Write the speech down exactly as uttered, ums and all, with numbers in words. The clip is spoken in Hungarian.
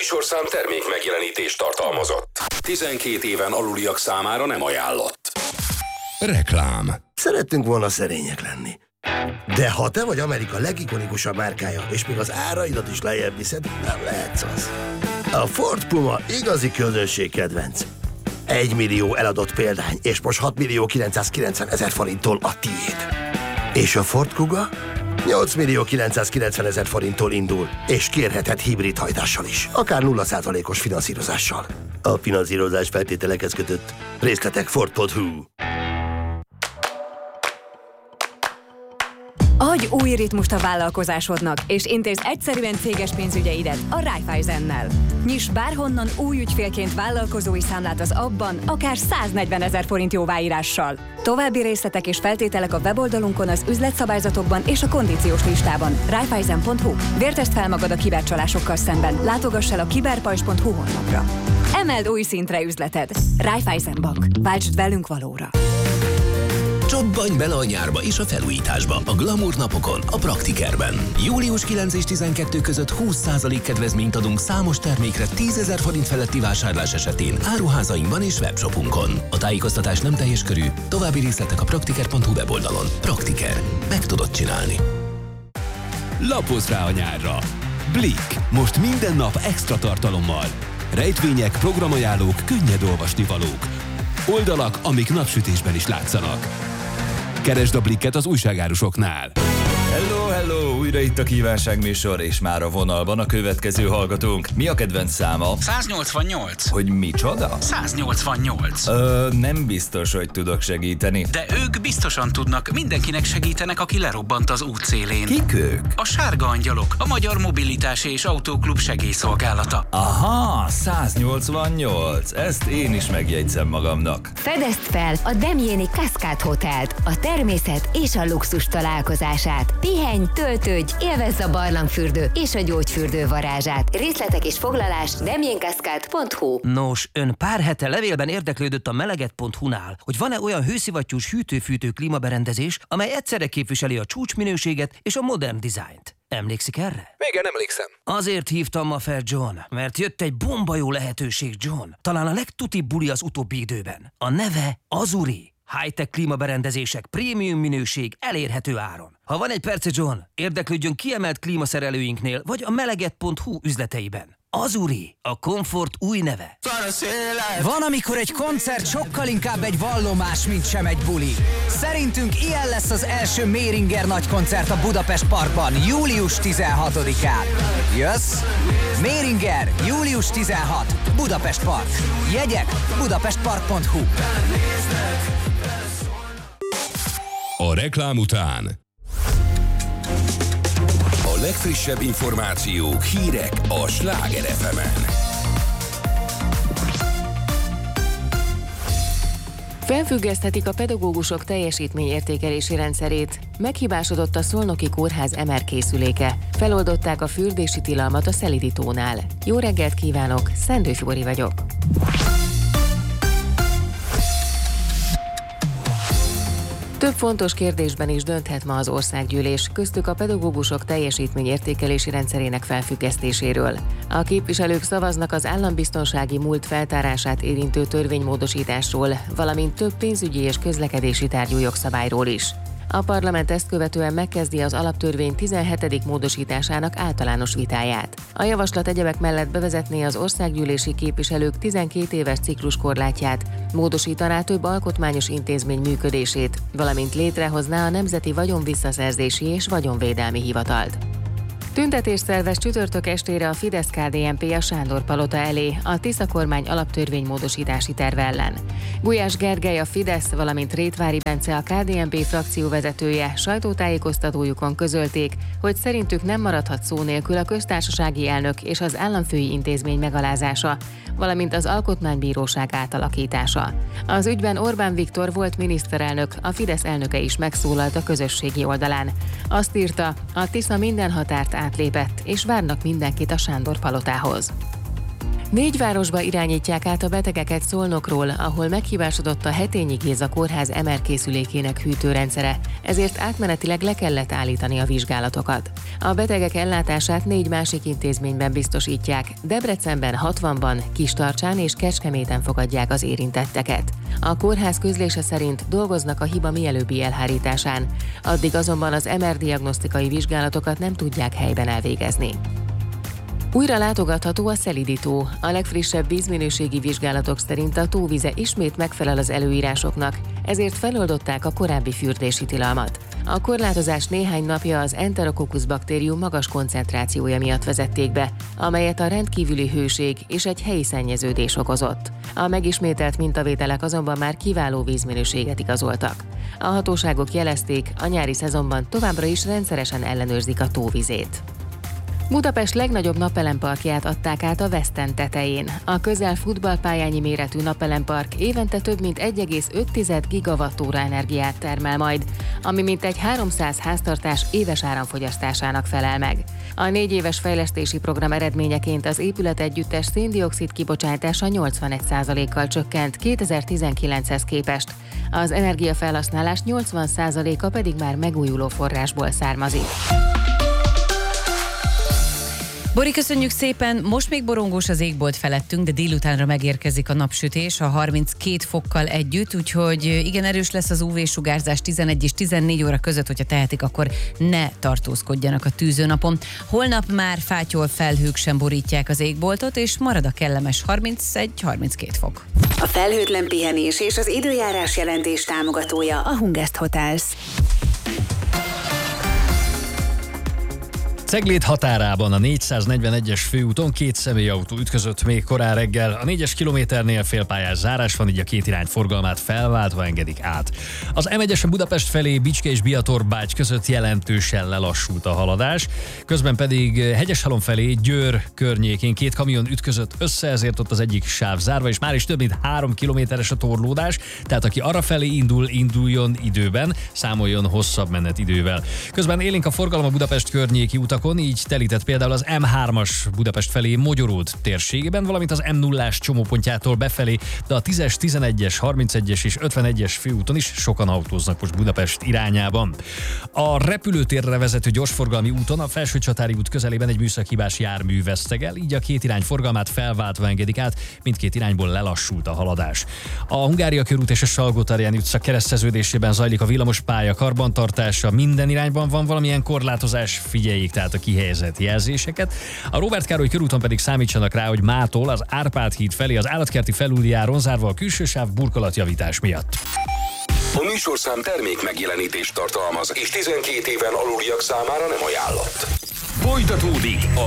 műsorszám termék megjelenítést tartalmazott. tizenkét éven aluliak számára nem ajánlott. Reklám. Szerettünk volna szerények lenni. De ha te vagy Amerika legikonikusabb márkája, és még az áraidat is lejjebb viszed, nem lehetsz az. A Ford Puma igazi közönségkedvenc. Egy millió eladott példány, és most hat millió kilencszázkilencven ezer forinttól a tiéd. És a Ford Kuga nyolc millió kilencszázkilencven ezer forinttól indul, és kérheted hibrid hajtással is, akár nulla százalékos finanszírozással. A finanszírozás feltételekhez kötött. Részletek ford pont hu. Adj új ritmust a vállalkozásodnak, és intézd egyszerűen céges pénzügyeidet a Raiffeisennel. Nyiss bárhonnan új ügyfélként vállalkozói számlát az abban, akár száznegyven ezer forint jóváírással. További részletek és feltételek a weboldalunkon, az üzletszabályzatokban és a kondíciós listában. Raiffeisen pont hu. Vértesd fel magad a kibercsalásokkal szemben. Látogass el a kiberpajzs pont hu honlapra. Emeld új szintre üzleted. Raiffeisen Bank. Váltsd velünk valóra. Csobbanj bele a nyárba és a felújításba a Glamour napokon, a Praktikerben. július kilencedike és tizenkettő között húsz százalék kedvezményt adunk számos termékre tízezer forint feletti vásárlás esetén áruházainkban és webshopunkon. A tájékoztatás nem teljes körű, további részletek a praktiker pont hu weboldalon. Praktiker. Meg tudod csinálni. Lapozz rá a nyárra! Blick. Most minden nap extra tartalommal. Rejtvények, programajánlók, könnyed olvasnivalók. Oldalak, amik napsütésben is látszanak. Keresd a Blicket az újságárusoknál. Hello, hello! Újra itt a kívánságműsor, és már a vonalban a következő hallgatónk. Mi a kedvenc száma? száznyolcvannyolc. Hogy micsoda? száznyolcvannyolc. Ö, nem biztos, hogy tudok segíteni. De ők biztosan tudnak, mindenkinek segítenek, aki lerobbant az útszélén. Kik ők? A Sárga Angyalok, a Magyar Mobilitási és Autóklub segélyszolgálata. Aha, száznyolcvannyolc. Ezt én is megjegyzem magamnak. Fedezd fel a Demjéni Cascade Hotelt, a természet és a luxus találkozását. Pihenj, töltődj, élvezz a barlangfürdő és a gyógyfürdő varázsát. Részletek és foglalás demjénkaszkád pont hu. Nos, ön pár hete levélben érdeklődött a meleget pont hu-nál, hogy van-e olyan hőszivattyús hűtő-fűtő klímaberendezés, amely egyszerre képviseli a csúcsminőséget és a modern dizájnt. Emlékszik erre? Igen, emlékszem. Azért hívtam ma fel, John, mert jött egy bomba jó lehetőség, John. Talán a legtutibb buli az utóbbi időben. A neve Azuri. High-tech klímaberendezések, prémium minőség, elérhető áron. Ha van egy perce, John, érdeklődjön kiemelt klímaszerelőinknél, vagy a meleget pont hu üzleteiben. Azuri, a komfort új neve. Van, amikor egy koncert sokkal inkább egy vallomás, mint sem egy buli. Szerintünk ilyen lesz az első Méringer nagykoncert a Budapest Parkban, július tizenhatodikán. Jössz? Méringer, július tizenhatodika, Budapest Park. Jegyek budapest park pont hu. A reklám után a legfrissebb információk, hírek a Sláger ef emen. Felfüggeszthetik a pedagógusok teljesítményértékelési rendszerét. Meghibásodott a Szolnoki Kórház em er készüléke. Feloldották a fürdési tilalmat a Szelidi tónál. Jó reggelt kívánok, Szendő Flóri vagyok. Több fontos kérdésben is dönthet ma az országgyűlés, köztük a pedagógusok teljesítményértékelési rendszerének felfüggesztéséről. A képviselők szavaznak az állambiztonsági múlt feltárását érintő törvénymódosításról, valamint több pénzügyi és közlekedési tárgyú jogszabályról is. A parlament ezt követően megkezdi az alaptörvény tizenhetedik módosításának általános vitáját. A javaslat egyebek mellett bevezetné az országgyűlési képviselők tizenkét éves cikluskorlátját, módosítaná több alkotmányos intézmény működését, valamint létrehozná a Nemzeti Vagyonvisszaszerzési és Vagyonvédelmi Hivatalt. Tüntetést szervez csütörtök estére a Fidesz-ká dé en pé a Sándor-palota elé a Tisza kormány alaptörvénymódosítási terve ellen. Gulyás Gergely a Fidesz, valamint Rétvári Bence a ká dé en pé frakció vezetője sajtótájékoztatójukon közölték, hogy szerintük nem maradhat szó nélkül a köztársasági elnök és az államfői intézmény megalázása, valamint az alkotmánybíróság átalakítása. Az ügyben Orbán Viktor volt miniszterelnök, a Fidesz elnöke is megszólalt a közösségi oldalán. Azt írta, a Tisza minden határt átlépett, és várnak mindenkit a Sándor-palotához. Négy városba irányítják át a betegeket Szolnokról, ahol meghibásodott a Hetényi Géza kórház em er készülékének hűtőrendszere, ezért átmenetileg le kellett állítani a vizsgálatokat. A betegek ellátását négy másik intézményben biztosítják, Debrecenben hatvanban, Kistarcsán és Kecskeméten fogadják az érintetteket. A kórház közlése szerint dolgoznak a hiba mielőbbi elhárításán, addig azonban az em er diagnosztikai vizsgálatokat nem tudják helyben elvégezni. Újra látogatható a Szelidi tó. A legfrissebb vízminőségi vizsgálatok szerint a tóvize ismét megfelel az előírásoknak, ezért feloldották a korábbi fürdési tilalmat. A korlátozás néhány napja az Enterococcus baktérium magas koncentrációja miatt vezették be, amelyet a rendkívüli hőség és egy helyi szennyeződés okozott. A megismételt mintavételek azonban már kiváló vízminőséget igazoltak. A hatóságok jelezték, a nyári szezonban továbbra is rendszeresen ellenőrzik a tóvizét. Budapest legnagyobb napelemparkját adták át a West End tetején. A közel futballpályányi méretű napelempark évente több mint egy egész öt gigawattóra energiát termel majd, ami mintegy háromszáz háztartás éves áramfogyasztásának felel meg. A négy éves fejlesztési program eredményeként az épület együttes szén-dioxid kibocsátása nyolcvanegy százalékkal csökkent kétezer-tizenkilenchez képest. Az energiafelhasználás nyolcvan százaléka pedig már megújuló forrásból származik. Bori, köszönjük szépen! Most még borongós az égbolt felettünk, de délutánra megérkezik a napsütés a harminckét fokkal együtt, úgyhogy igen erős lesz az ú vé-sugárzás tizenegy és tizennégy óra között, hogyha tehetik, akkor ne tartózkodjanak a tűzőnapon. Holnap már fátyol felhők sem borítják az égboltot, és marad a kellemes harmincegy-harminckét fok. A felhőtlen pihenés és az időjárás jelentés támogatója a Hungest Hotels. Cegléd határában a négyszáznegyvenegyes főúton két személyautó ütközött még korán reggel. A négyes kilométernél félpályás zárás van, így a két irány forgalmát felváltva engedik át. Az em egyesen Budapest felé Bicske és Biatorbágy között jelentősen lelassult a haladás, közben pedig Hegyeshalom felé Győr környékén két kamion ütközött össze, ezért ott az egyik sáv zárva, és már is több mint három kilométeres a torlódás, tehát aki arrafelé indul, induljon időben, számoljon hosszabb menetidővel. Közben élénk a forgalom a Budapest környéki utakon, így telített például az em hármas Budapest felé Mogyoród térségében, valamint az em nullás csomópontjától befelé, de a tízes, tizenegyes, harmincegyes és ötvenegyes főúton is sokan autóznak most Budapest irányában. A repülőtérre vezető gyorsforgalmi úton a Felsőcsatári út közelében egy műszaki-hibás jármű vesztegel, így a két irány forgalmát felváltva engedik át, mindkét irányból lelassult a haladás. A Hungária körút és a Salgótarjáni utca kereszteződésében zajlik a villamospálya karbantartása, minden irányban van valamilyen korlátozás, figyeljék tehát a kihelyezett jelzéseket. A Róbert Károly körúton pedig számítsanak rá, hogy mától az Árpád híd felé az Állatkerti felüljáron zárva a külső sáv burkolatjavítás miatt. A műsorszám termék megjelenítést tartalmaz, és tizenkét éven aluliak számára nem ajánlott. Folytatódik a